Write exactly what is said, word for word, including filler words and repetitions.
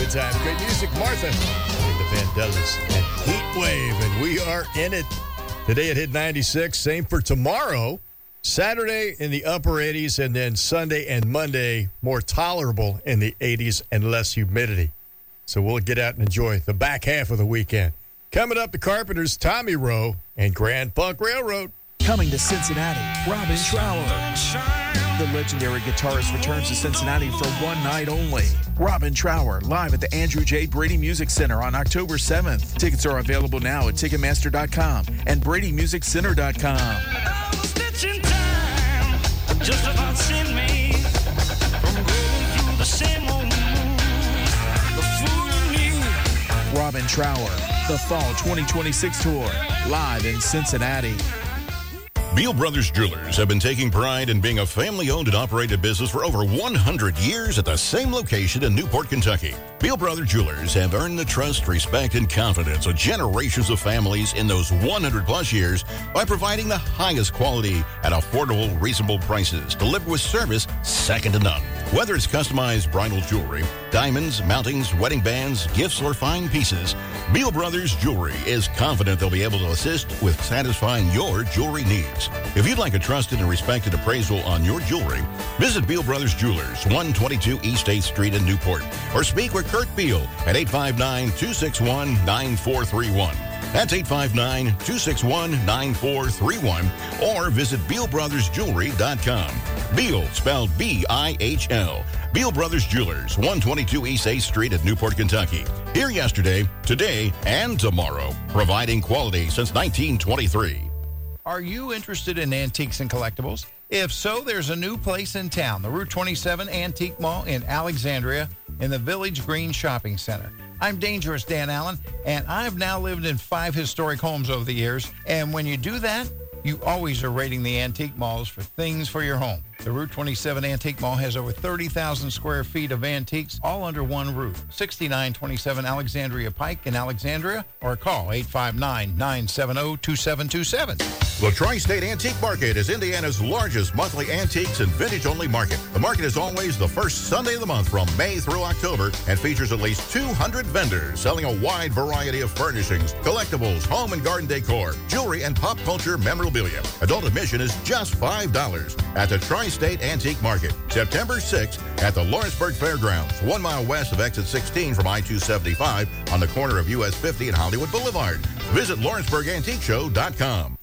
Good times, great music. Martha and the Vandellas and Heat Wave, and we are in it. Today it hit ninety-six. Same for tomorrow. Saturday in the upper eighties, and then Sunday and Monday more tolerable in the eighties and less humidity. So we'll get out and enjoy the back half of the weekend. Coming up, the Carpenters, Tommy Rowe, and Grand Funk Railroad. Coming to Cincinnati, Robin Trower. The legendary guitarist returns to Cincinnati for one night only. Robin Trower, live at the Andrew J. Brady Music Center on October seventh. Tickets are available now at Ticketmaster dot com and Brady Music Center dot com. Just about sent me from going through the same old the fool me. Robin Trower, the Fall twenty twenty-six Tour, live in Cincinnati. Beal Brothers Jewelers have been taking pride in being a family-owned and operated business for over one hundred years at the same location in Newport, Kentucky. Beal Brothers Jewelers have earned the trust, respect, and confidence of generations of families in those one hundred plus years by providing the highest quality at affordable, reasonable prices, delivered with service second to none. Whether it's customized bridal jewelry, diamonds, mountings, wedding bands, gifts, or fine pieces, Beal Brothers Jewelry is confident they'll be able to assist with satisfying your jewelry needs. If you'd like a trusted and respected appraisal on your jewelry, visit Beal Brothers Jewelers, one twenty-two East eighth Street in Newport, or speak with Kurt Beal at eight five nine, two six one, nine four three one. That's eight five nine, two six one, nine four three one, or visit Beal Brothers Jewelry dot com. Beal, spelled B I H L. Beal Brothers Jewelers, one twenty-two East eighth Street at Newport, Kentucky. Here yesterday, today, and tomorrow, providing quality since nineteen twenty-three. Are you interested in antiques and collectibles? If so, there's a new place in town, the Route twenty-seven Antique Mall in Alexandria in the Village Green Shopping Center. I'm Dangerous Dan Allen, and I've now lived in five historic homes over the years. And when you do that, you always are rating the antique malls for things for your home. The Route twenty-seven Antique Mall has over thirty thousand square feet of antiques, all under one roof. sixty-nine twenty-seven Alexandria Pike in Alexandria, or call eight five nine, nine seven zero, two seven two seven. The Tri-State Antique Market is Indiana's largest monthly antiques and vintage-only market. The market is always the first Sunday of the month from May through October and features at least two hundred vendors selling a wide variety of furnishings, collectibles, home and garden decor, jewelry, and pop culture memorabilia. Adult admission is just five dollars at the Tri-State Antique Market, September sixth at the Lawrenceburg Fairgrounds, one mile west of exit sixteen from I two seventy-five on the corner of U S fifty and Hollywood Boulevard. Visit Lawrenceburg Antique Show dot com.